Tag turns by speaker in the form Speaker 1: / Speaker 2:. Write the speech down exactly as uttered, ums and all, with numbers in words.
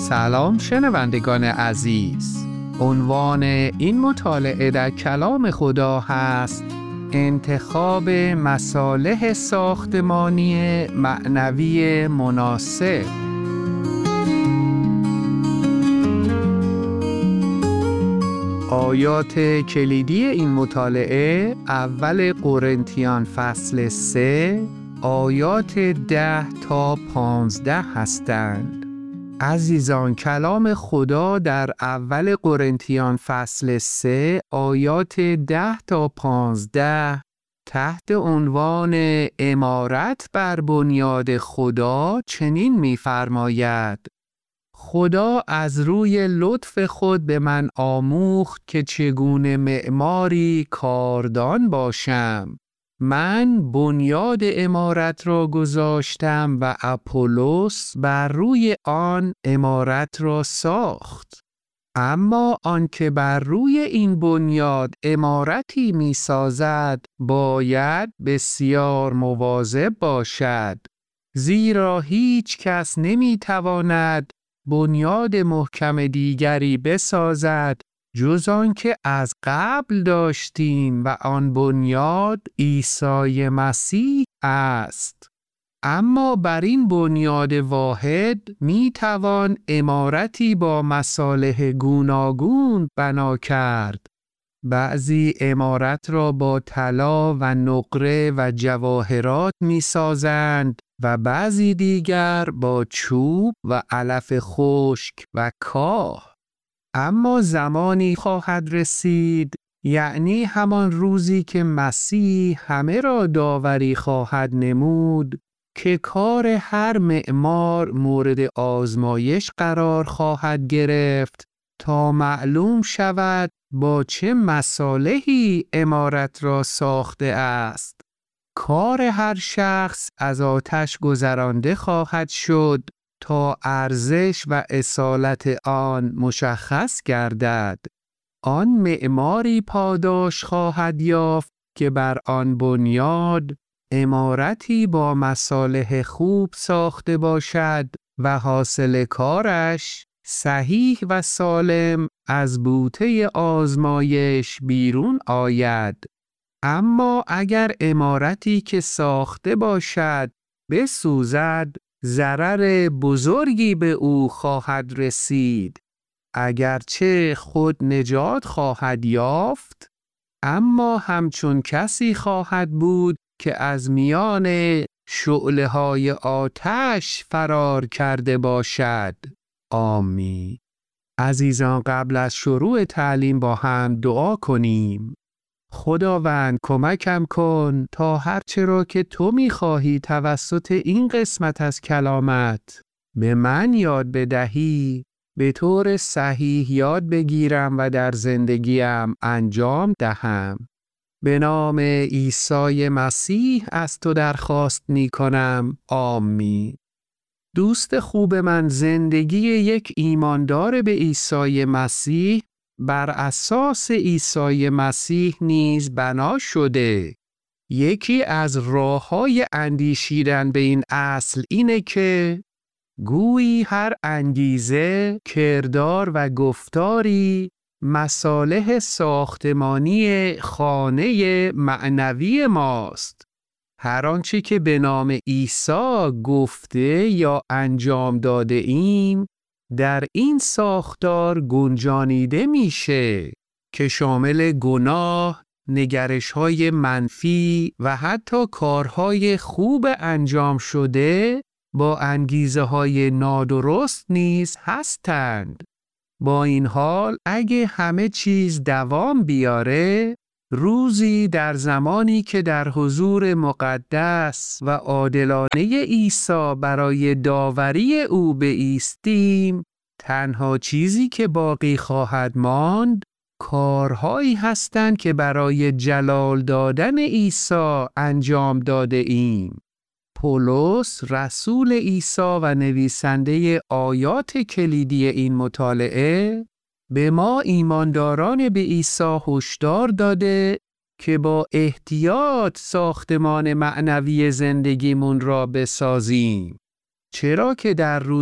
Speaker 1: سلام شنوندگان عزیز. عنوان این مطالعه در کلام خدا هست انتخاب مصالح ساختمانی معنوی مناسب. آیات کلیدی این مطالعه اول قرنتیان فصل سه آیات ده تا پانزده هستند. عزیزان، کلام خدا در اول قرنتیان فصل سه آیات ده تا پانزده تحت عنوان عمارت بر بنیاد خدا چنین می‌فرماید: خدا از روی لطف خود به من آموخت که چگونه معماری کاردان باشم. من بنیاد عمارت را گذاشتم و اپولوس بر روی آن عمارت را ساخت. اما آنکه بر روی این بنیاد عمارتی می سازد باید بسیار مواظب باشد، زیرا هیچ کس نمی تواند بنیاد محکم دیگری بسازد جز آنکه از قبل داشتیم و آن بنیاد عیسی مسیح است. اما بر این بنیاد واحد می توان عمارتی با مصالح گوناگون بنا کرد. بعضی عمارت را با طلا و نقره و جواهرات می سازند و بعضی دیگر با چوب و علف خشک و کاه. اما زمانی خواهد رسید، یعنی همان روزی که مسیح همه را داوری خواهد نمود، که کار هر معمار مورد آزمایش قرار خواهد گرفت تا معلوم شود با چه مصالحی عمارت را ساخته است. کار هر شخص از آتش گذرانده خواهد شد تا ارزش و اصالت آن مشخص گردد. آن معماری پاداش خواهد یافت که بر آن بنیاد عمارتی با مصالح خوب ساخته باشد و حاصل کارش صحیح و سالم از بوته آزمایش بیرون آید. اما اگر عمارتی که ساخته باشد بسوزد، ضرر بزرگی به او خواهد رسید. اگرچه خود نجات خواهد یافت، اما همچون کسی خواهد بود که از میان شعله‌های آتش فرار کرده باشد. آمین. عزیزان، قبل از شروع تعلیم با هم دعا کنیم. خداوند، کمکم کن تا هرچه را که تو می‌خواهی توسط این قسمت از کلامت به من یاد بدهی به طور صحیح یاد بگیرم و در زندگیم انجام دهم. به نام عیسی مسیح از تو درخواست می‌کنم. آمین. دوست خوب من، زندگی یک ایماندار به عیسی مسیح بر اساس عیسی مسیح نیز بنا شده. یکی از راه‌های اندیشیدن به این اصل اینه که گویی هر انگیزه، کردار و گفتاری مصالح ساختمانی خانه معنوی ماست. هر آنچه که به نام عیسی گفته یا انجام داده ایم در این ساختار گنجانیده میشه که شامل گناه، نگرش‌های منفی و حتی کارهای خوب انجام شده با انگیزه‌های نادرست نیز هستند. با این حال اگه همه چیز دوام بیاره، روزی در زمانی که در حضور مقدس و عادلانه عیسی برای داوری او بایستیم، تنها چیزی که باقی خواهد ماند کارهایی هستند که برای جلال دادن عیسی انجام داده ایم. پولس رسول عیسی و نویسنده آیات کلیدی این مطالعه به ما ایمانداران به عیسی هشدار داده که با احتیاط ساختمان معنوی زندگیمون را بسازیم، چرا که در روز